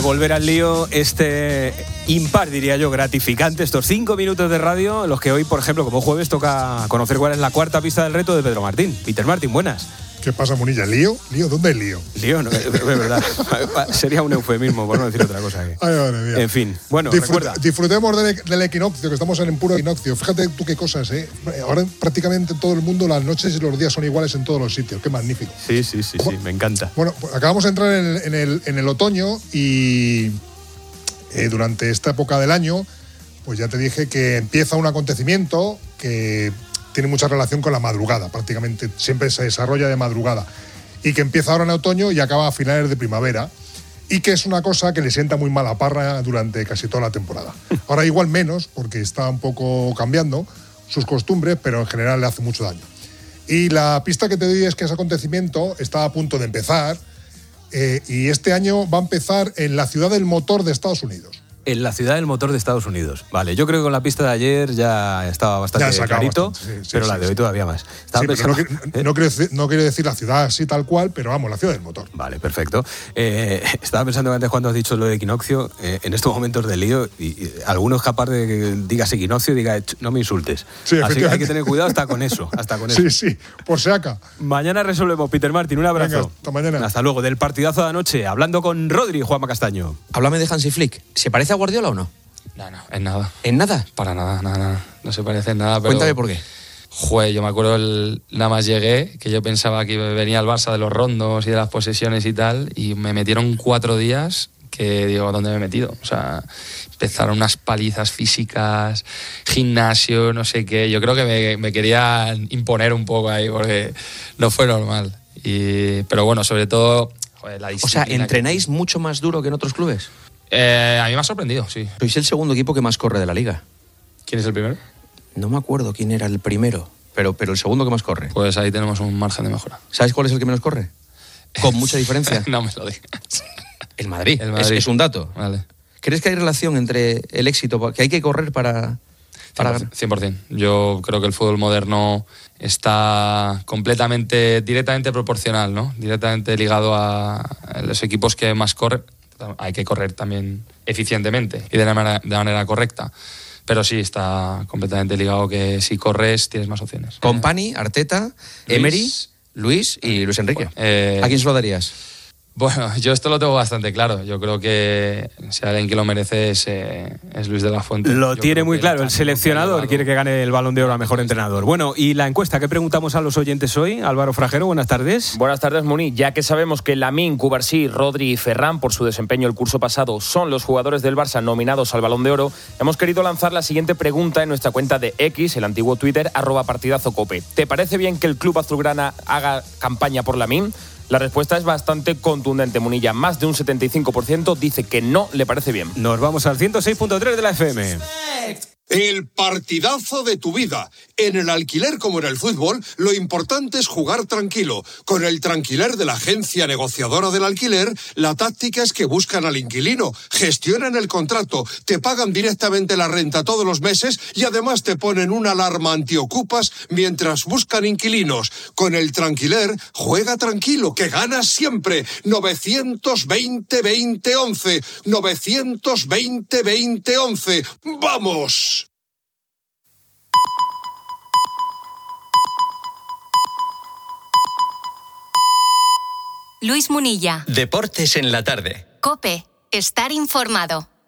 volver al lío, impar, diría yo, gratificante, estos 5 minutos de radio, en los que hoy, por ejemplo, como jueves, toca conocer cuál es la cuarta pista del reto de Pedro Martín. Peter Martín, buenas. ¿Qué pasa, Munilla? ¿Lío? ¿Lío? ¿Dónde es lío? Lío, no, es verdad. Sería un eufemismo, por no decir otra cosa. Ay, madre mía. En fin, bueno, recuerda. Disfrutemos del equinoccio, que estamos en el puro equinoccio. Fíjate tú qué cosas, ¿eh? Ahora prácticamente en todo el mundo las noches y los días son iguales en todos los sitios. Qué magnífico. Sí, me encanta. Bueno, pues acabamos de entrar en el otoño y durante esta época del año, pues ya te dije que empieza un acontecimiento que tiene mucha relación con la madrugada, prácticamente siempre se desarrolla de madrugada, y que empieza ahora en otoño y acaba a finales de primavera, y que es una cosa que le sienta muy mal a Parra durante casi toda la temporada. Ahora igual menos, porque está un poco cambiando sus costumbres, pero en general le hace mucho daño. Y la pista que te doy es que ese acontecimiento está a punto de empezar, y este año va a empezar en la ciudad del motor de Estados Unidos. En la ciudad del motor de Estados Unidos. Vale, yo creo que con la pista de ayer ya estaba bastante clarito, bastante, sí, pero la de hoy todavía más. Pensando, no quiero decir la ciudad así tal cual, pero vamos, la ciudad del motor. Vale, perfecto. Estaba pensando antes cuando has dicho lo de equinoccio, en estos momentos de lío, y alguno es capaz de que digas equinoccio y diga, no me insultes. Sí, así que hay que tener cuidado hasta con eso. Sí, por si acá. Mañana resolvemos, Peter Martín, un abrazo. Venga, hasta mañana. Hasta luego, del partidazo de anoche, hablando con Rodri y Juanma Castaño. Háblame de Hansi Flick. ¿Se parece a Guardiola o no? No, en nada. ¿En nada? Para nada. No se parece en nada, pero... Cuéntame por qué. Joder, yo me acuerdo nada más llegué, que yo pensaba que venía el Barça de los rondos y de las posesiones y tal, y me metieron 4 días que digo, ¿dónde me he metido? O sea, empezaron unas palizas físicas, gimnasio, no sé qué. Yo creo que me querían imponer un poco ahí porque no fue normal. Pero bueno, sobre todo, joder, la disciplina. O sea, ¿entrenáis mucho más duro que en otros clubes? A mí me ha sorprendido, sí. Sois el segundo equipo que más corre de la liga. ¿Quién es el primero? No me acuerdo quién era el primero, pero el segundo que más corre. Pues ahí tenemos un margen de mejora. ¿Sabes cuál es el que menos corre? Con mucha diferencia. No me lo digas. El Madrid. Es un dato. Vale. ¿Crees que hay relación entre el éxito, que hay que correr para 100%. Yo creo que el fútbol moderno está directamente proporcional, ¿no? Directamente ligado a los equipos que más corren. Hay que correr también eficientemente y de manera correcta. Pero sí, está completamente ligado que si corres tienes más opciones. Kompany, Arteta, Emery, Luis y Luis Enrique. ¿A quién se lo darías? Bueno, yo esto lo tengo bastante claro. Yo creo que si alguien que lo merece es Luis de la Fuente. Lo tiene muy claro. El seleccionador quiere que gane el Balón de Oro a Mejor Entrenador. Bueno, y la encuesta, ¿qué preguntamos a los oyentes hoy? Álvaro Frajero, buenas tardes. Buenas tardes, Muni. Ya que sabemos que Lamine, Cubarsí, Rodri y Ferran, por su desempeño el curso pasado, son los jugadores del Barça nominados al Balón de Oro, hemos querido lanzar la siguiente pregunta en nuestra cuenta de X, el antiguo Twitter, @partidazocope. ¿Te parece bien que el club azulgrana haga campaña por Lamine? La respuesta es bastante contundente, Munilla. Más de un 75% dice que no le parece bien. Nos vamos al 106.3 de la FM. El partidazo de tu vida. En el alquiler como en el fútbol, lo importante es jugar tranquilo. Con el Tranquiler de la agencia negociadora del alquiler, la táctica es que buscan al inquilino, gestionan el contrato, te pagan directamente la renta todos los meses y además te ponen una alarma antiocupas mientras buscan inquilinos. Con el Tranquiler, juega tranquilo, que ganas siempre. 920-2011. 920-2011. ¡Vamos! Luis Munilla. Deportes en la tarde. COPE. Estar informado.